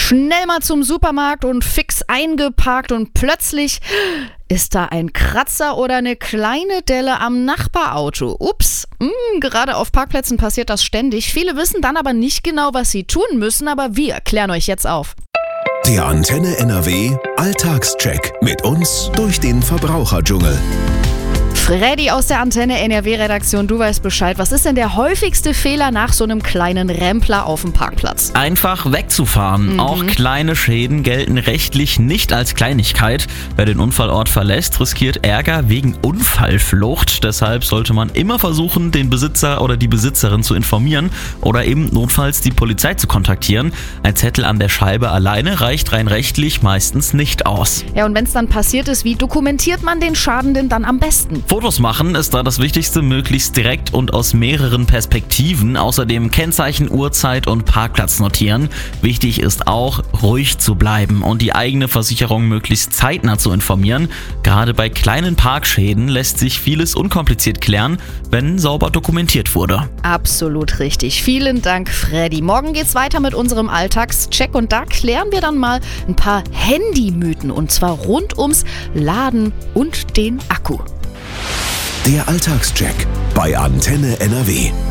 Schnell mal zum Supermarkt und fix eingeparkt und plötzlich ist da ein Kratzer oder eine kleine Delle am Nachbarauto. Ups, gerade auf Parkplätzen passiert das ständig. Viele wissen dann aber nicht genau, was sie tun müssen, aber wir klären euch jetzt auf. Der Antenne NRW Alltagscheck mit uns durch den Verbraucherdschungel. Freddy aus der Antenne NRW-Redaktion, du weißt Bescheid. Was ist denn der häufigste Fehler nach so einem kleinen Rempler auf dem Parkplatz? Einfach wegzufahren. Auch kleine Schäden gelten rechtlich nicht als Kleinigkeit. Wer den Unfallort verlässt, riskiert Ärger wegen Unfallflucht. Deshalb sollte man immer versuchen, den Besitzer oder die Besitzerin zu informieren oder eben notfalls die Polizei zu kontaktieren. Ein Zettel an der Scheibe alleine reicht rein rechtlich meistens nicht aus. Ja, und wenn es dann passiert ist, wie dokumentiert man den Schaden denn dann am besten? Fotos machen ist da das Wichtigste, möglichst direkt und aus mehreren Perspektiven. Außerdem Kennzeichen, Uhrzeit und Parkplatz notieren. Wichtig ist auch, ruhig zu bleiben und die eigene Versicherung möglichst zeitnah zu informieren. Gerade bei kleinen Parkschäden lässt sich vieles unkompliziert klären, wenn sauber dokumentiert wurde. Absolut richtig. Vielen Dank, Freddy. Morgen geht's weiter mit unserem Alltagscheck und da klären wir dann mal ein paar Handymythen und zwar rund ums Laden und den Akku. Der Alltagscheck bei Antenne NRW.